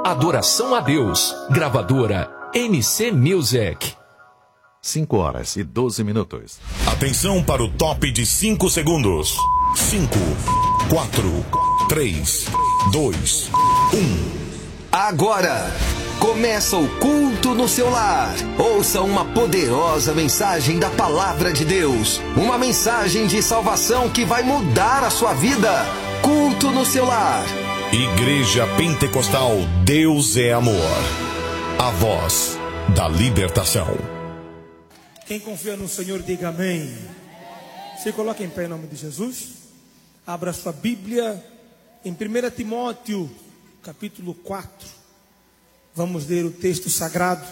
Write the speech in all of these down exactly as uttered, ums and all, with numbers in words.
Adoração a Deus. Gravadora M C Music. cinco horas e doze minutos. Atenção para o top de cinco segundos. cinco, quatro, três, dois, um. Agora começa o culto no seu lar. Ouça uma poderosa mensagem da Palavra de Deus. Uma mensagem de salvação que vai mudar a sua vida. Culto no seu lar. Igreja Pentecostal Deus é Amor. A voz da libertação. Quem confia no Senhor, diga amém. Se coloca em pé em nome de Jesus. Abra sua Bíblia em primeira Timóteo, capítulo quatro. Vamos ler o texto sagrado.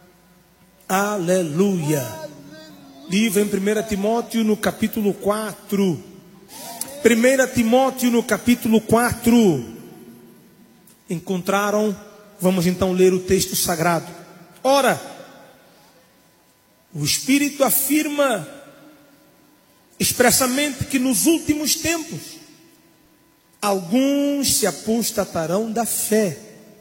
Aleluia. Livro em primeira Timóteo, no capítulo quatro. primeira Timóteo, no capítulo quatro. Encontraram? Vamos então ler o texto sagrado. Ora, o Espírito afirma expressamente que nos últimos tempos alguns se apostatarão da fé,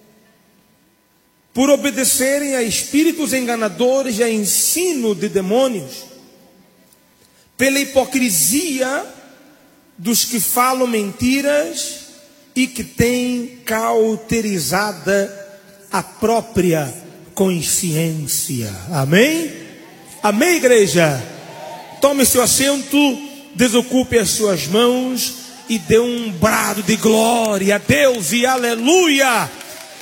por obedecerem a espíritos enganadores e a ensino de demônios, pela hipocrisia dos que falam mentiras e que têm cauterizada a própria consciência. Amém? Amém, igreja? Tome seu assento, desocupe as suas mãos e dê um brado de glória a Deus e aleluia.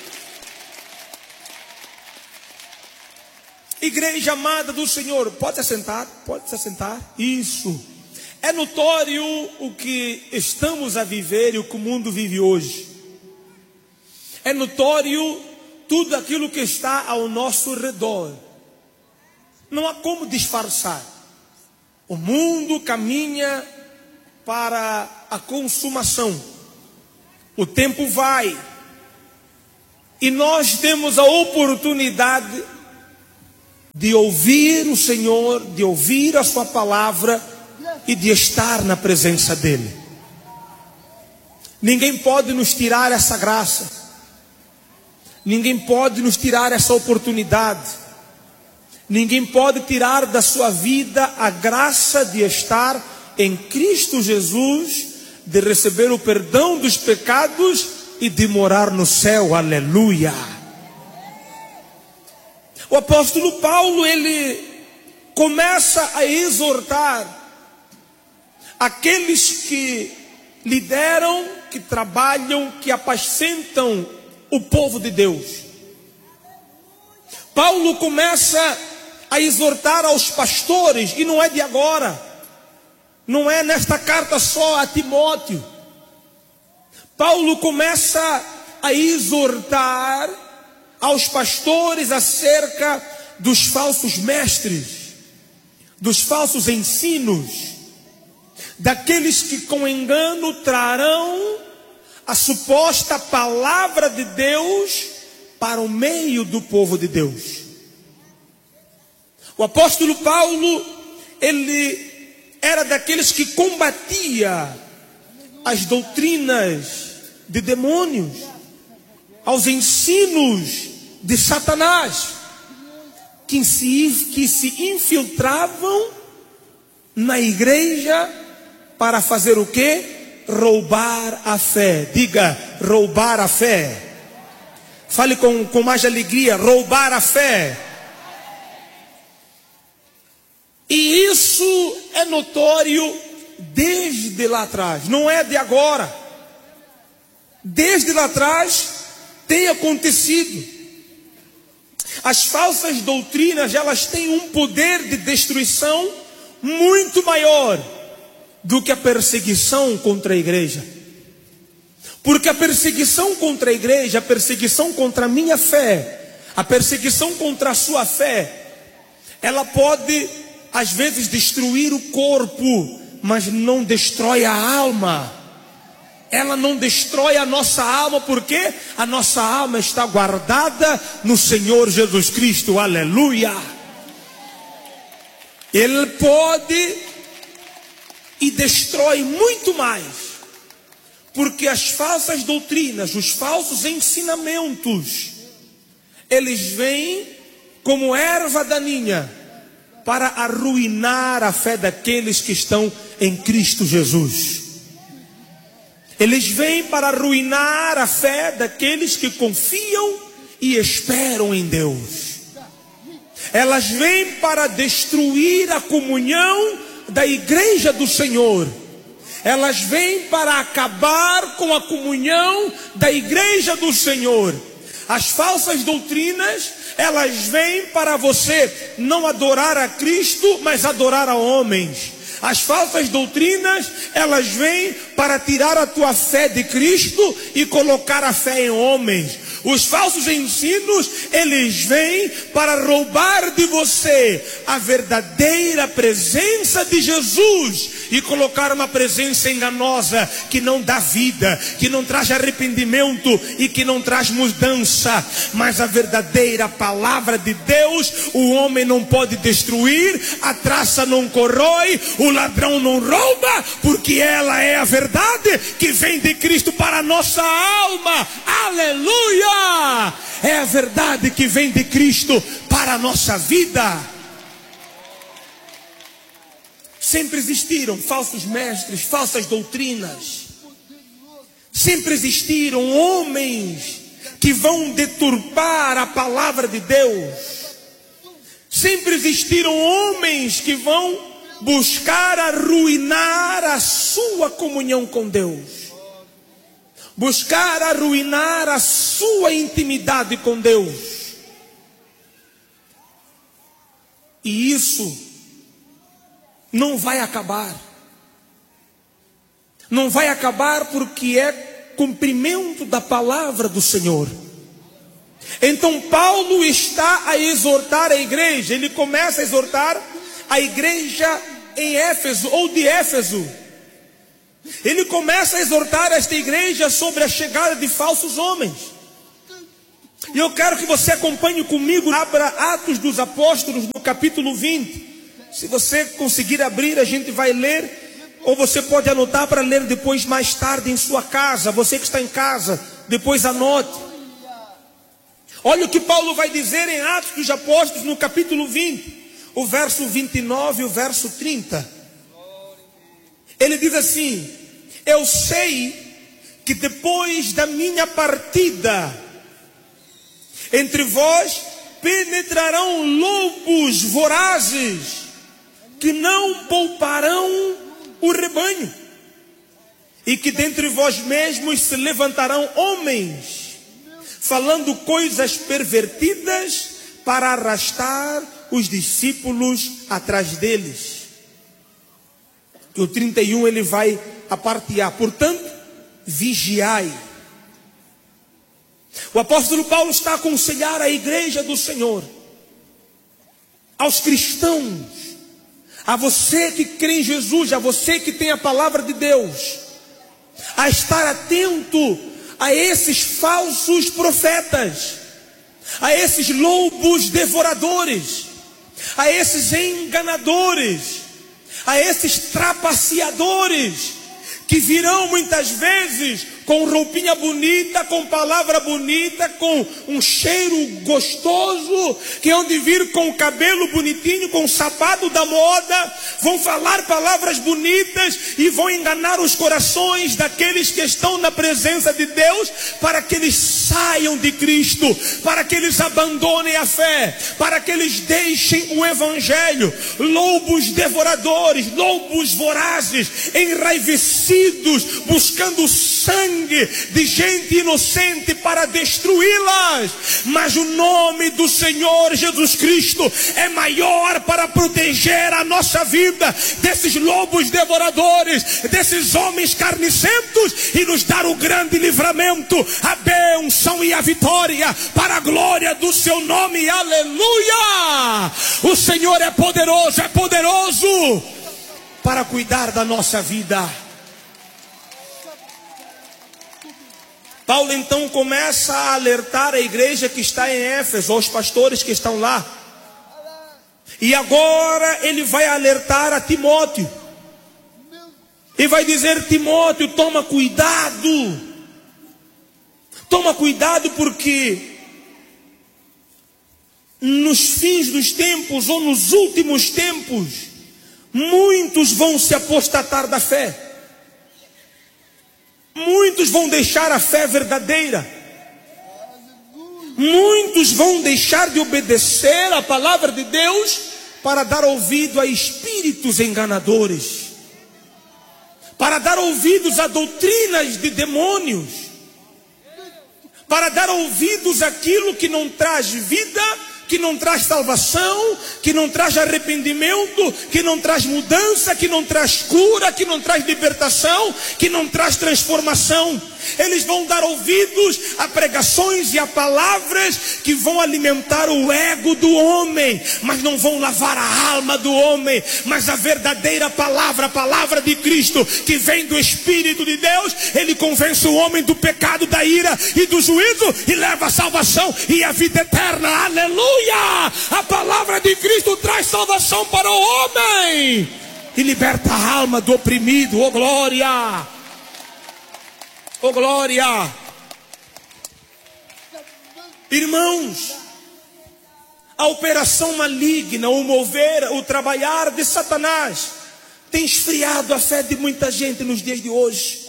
Igreja amada do Senhor, pode se assentar, pode se assentar. Isso. É notório o que estamos a viver e o que o mundo vive hoje. É notório tudo aquilo que está ao nosso redor. Não há como disfarçar. O mundo caminha para a consumação. O tempo vai. E nós temos a oportunidade de ouvir o Senhor, de ouvir a sua palavra e de estar na presença dEle. Ninguém pode nos tirar essa graça. Ninguém pode nos tirar essa oportunidade. Ninguém pode tirar da sua vida a graça de estar em Cristo Jesus, de receber o perdão dos pecados e de morar no céu. Aleluia. O apóstolo Paulo, ele começa a exortar aqueles que lideram, que trabalham, que apacentam o povo de Deus. Paulo começa a exortar aos pastores, e não é de agora, não é nesta carta só a Timóteo. Paulo começa a exortar aos pastores acerca dos falsos mestres, dos falsos ensinos, daqueles que com engano trarão a suposta palavra de Deus para o meio do povo de Deus. O apóstolo Paulo, ele era daqueles que combatia as doutrinas de demônios, aos ensinos de Satanás, que se, que se infiltravam na igreja para fazer o quê? Roubar a fé. Diga, roubar a fé. Fale com, com mais alegria, roubar a fé. E isso é notório desde lá atrás, não é de agora. Desde lá atrás tem acontecido. As falsas doutrinas, elas têm um poder de destruição muito maior do que a perseguição contra a igreja. Porque a perseguição contra a igreja, a perseguição contra a minha fé, a perseguição contra a sua fé, ela pode às vezes destruir o corpo, mas não destrói a alma. Ela não destrói a nossa alma, porque a nossa alma está guardada no Senhor Jesus Cristo. Aleluia. Ele pode e destrói muito mais, Porque as falsas doutrinas, os falsos ensinamentos, eles vêm como erva daninha para arruinar a fé daqueles que estão em Cristo Jesus. Eles vêm para arruinar a fé daqueles que confiam e esperam em Deus. Elas vêm para destruir a comunhão da igreja do Senhor. Elas vêm para acabar com a comunhão da igreja do Senhor. As falsas doutrinas, elas vêm para você não adorar a Cristo, mas adorar a homens. As falsas doutrinas, elas vêm para tirar a tua fé de Cristo e colocar a fé em homens. Os falsos ensinos, eles vêm para roubar de você a verdadeira presença de Jesus e colocar uma presença enganosa que não dá vida, que não traz arrependimento e que não traz mudança. Mas a verdadeira palavra de Deus, o homem não pode destruir, a traça não corrói, o ladrão não rouba, porque ela é a verdade que vem de Cristo para a nossa alma. Aleluia! É a verdade que vem de Cristo para a nossa vida. Sempre existiram falsos mestres, falsas doutrinas. Sempre existiram homens que vão deturpar a palavra de Deus. Sempre existiram homens que vão buscar arruinar a sua comunhão com Deus. Buscar arruinar a sua intimidade com Deus. E isso não vai acabar. Não vai acabar porque é cumprimento da palavra do Senhor. Então Paulo está a exortar a igreja. Ele começa a exortar a igreja em Éfeso ou de Éfeso. Ele começa a exortar esta igreja sobre a chegada de falsos homens. E eu quero que você acompanhe comigo, abra Atos dos Apóstolos no capítulo vinte. Se você conseguir abrir, a gente vai ler, ou você pode anotar para ler depois mais tarde em sua casa. Você que está em casa, depois anote. Olha o que Paulo vai dizer em Atos dos Apóstolos no capítulo vinte, o verso vinte e nove e o verso trinta. Ele diz assim: eu sei que depois da minha partida, entre vós penetrarão lobos vorazes, que não pouparão o rebanho, e que dentre vós mesmos se levantarão homens, falando coisas pervertidas, para arrastar os discípulos atrás deles. E o trinta e um ele vai apartear. Portanto, vigiai. O apóstolo Paulo está a aconselhar a igreja do Senhor, aos cristãos, a você que crê em Jesus, a você que tem a palavra de Deus, a estar atento a esses falsos profetas, a esses lobos devoradores, a esses enganadores, a esses trapaceadores, que virão muitas vezes com roupinha bonita, com palavra bonita, com um cheiro gostoso, que hão de vir com o cabelo bonitinho, com o sapato da moda, vão falar palavras bonitas e vão enganar os corações daqueles que estão na presença de Deus, para que eles saiam de Cristo, para que eles abandonem a fé, para que eles deixem o evangelho. Lobos devoradores, lobos vorazes, enraivecidos, buscando sangue de gente inocente para destruí-las. Mas o nome do Senhor Jesus Cristo é maior para proteger a nossa vida desses lobos devoradores, desses homens carnicentos, e nos dar o grande livramento, a bênção e a vitória para a glória do seu nome. Aleluia! O Senhor é poderoso, é poderoso para cuidar da nossa vida. Paulo então começa a alertar a igreja que está em Éfeso, aos pastores que estão lá. E agora ele vai alertar a Timóteo. E vai dizer: Timóteo, toma cuidado. Toma cuidado, porque nos fins dos tempos, ou nos últimos tempos, muitos vão se apostatar da fé. Muitos vão deixar a fé verdadeira. Muitos vão deixar de obedecer a palavra de Deus para dar ouvido a espíritos enganadores, para dar ouvidos a doutrinas de demônios, para dar ouvidos àquilo que não traz vida, que não traz salvação, que não traz arrependimento, que não traz mudança, que não traz cura, que não traz libertação, que não traz transformação. Eles vão dar ouvidos a pregações e a palavras que vão alimentar o ego do homem, mas não vão lavar a alma do homem. Mas a verdadeira palavra, a palavra de Cristo, que vem do Espírito de Deus, ele convence o homem do pecado, da ira e do juízo, e leva a salvação e a vida eterna. Aleluia! A palavra de Cristo traz salvação para o homem e liberta a alma do oprimido. Oh glória! Oh glória! Irmãos, a operação maligna, o mover, o trabalhar de Satanás tem esfriado a fé de muita gente nos dias de hoje.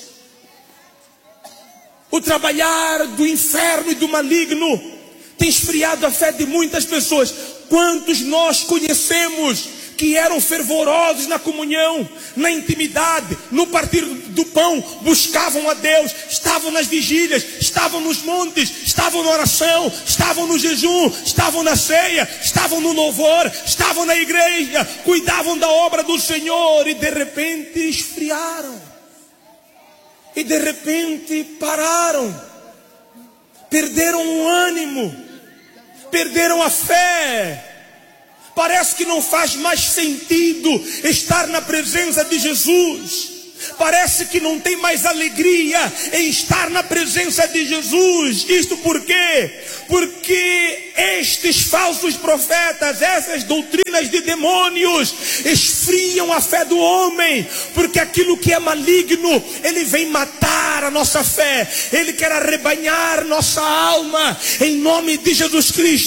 O trabalhar do inferno e do maligno tem esfriado a fé de muitas pessoas. Quantos nós conhecemos que eram fervorosos na comunhão, na intimidade, no partir do pão, buscavam a Deus, estavam nas vigílias, estavam nos montes, estavam na oração, estavam no jejum, estavam na ceia, estavam no louvor, estavam na igreja, cuidavam da obra do Senhor, e de repente esfriaram, e de repente pararam, perderam o ânimo, perderam a fé. Parece que não faz mais sentido estar na presença de Jesus. Parece que não tem mais alegria em estar na presença de Jesus. Isto por quê? Porque estes falsos profetas, essas doutrinas de demônios, esfriam a fé do homem. Porque aquilo que é maligno, ele vem matar a nossa fé, ele quer arrebanhar nossa alma. Em nome de Jesus Cristo,